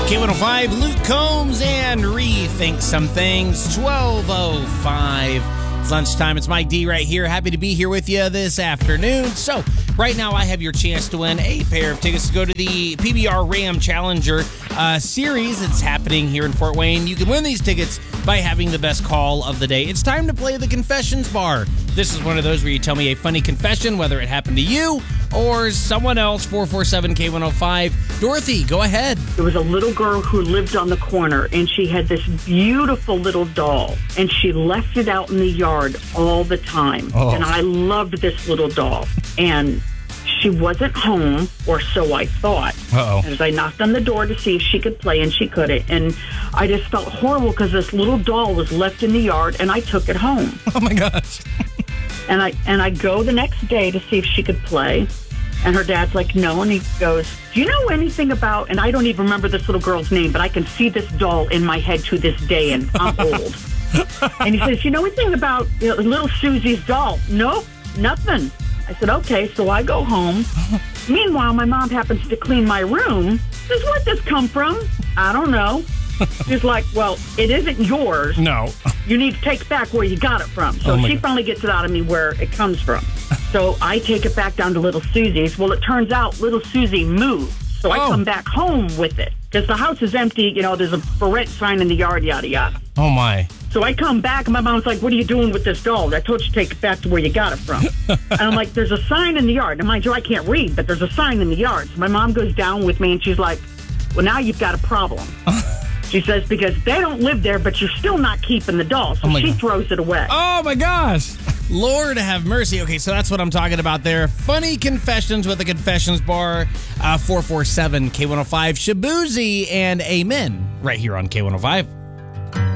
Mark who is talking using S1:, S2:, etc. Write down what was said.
S1: K105, Luke Combs and Rethink Some Things, 12:05. It's lunchtime. It's Mike D right here. Happy to be here with you this afternoon. So, right now I have your chance to win a pair of tickets to go to the PBR Ram Challenger series. It's happening here in Fort Wayne. You can win these tickets by having the best call of the day. It's time to play the Confessions Bar. This is one of those where you tell me a funny confession, whether it happened to you or someone else. 447-K105. Dorothy, go ahead.
S2: There was a little girl who lived on the corner, and she had this beautiful little doll, and she left it out in the yard all the time.
S1: Oh.
S2: And I loved this little doll. And she wasn't home, or so I thought.
S1: Uh-oh.
S2: As I knocked on the door to see if she could play, and she couldn't. And I just felt horrible because this little doll was left in the yard, and I took it home.
S1: Oh, my gosh.
S2: And I go the next day to see if she could play. And her dad's like, no. And he goes, do you know anything about, and I don't even remember this little girl's name, but I can see this doll in my head to this day, and I'm old. And he says, you know anything about little Susie's doll? Nope, nothing. I said, okay, so I go home. Meanwhile, my mom happens to clean my room. Says, where'd this come from? I don't know. She's like, well, it isn't yours.
S1: No.
S2: You need to take back where you got it from. So she finally gets it out of me where it comes from. So I take it back down to little Susie's. Well, it turns out little Susie moved. So I come back home with it. Because the house is empty, there's a for rent sign in the yard, yada, yada.
S1: Oh, my.
S2: So I come back, and my mom's like, what are you doing with this doll? I told you to take it back to where you got it from. And I'm like, there's a sign in the yard. And mind you, I can't read, but there's a sign in the yard. So my mom goes down with me, and she's like, well, now you've got a problem. She says, because they don't live there, but you're still not keeping the doll. So she throws it away.
S1: Oh, my gosh. Lord have mercy. Okay, so that's what I'm talking about there. Funny confessions with the Confessions Bar. 447-K105, Shabuzi and Amen right here on K105.